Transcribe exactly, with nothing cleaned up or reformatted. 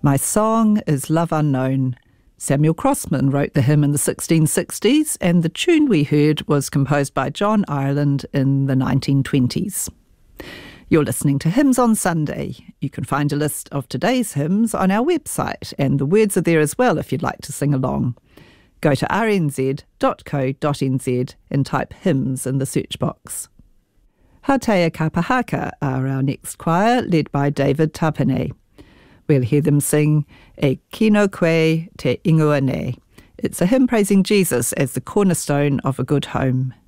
My song is Love Unknown. Samuel Crossman wrote the hymn in the sixteen sixties, and the tune we heard was composed by John Ireland in the nineteen twenties. You're listening to Hymns on Sunday. You can find a list of today's hymns on our website, and the words are there as well if you'd like to sing along. Go to r n z dot co dot n z and type hymns in the search box. Hatea Kapahaka are our next choir, led by David Tapine. We'll hear them sing E Kino Koe Te Ingoa Nei. It's a hymn praising Jesus as the cornerstone of a good home.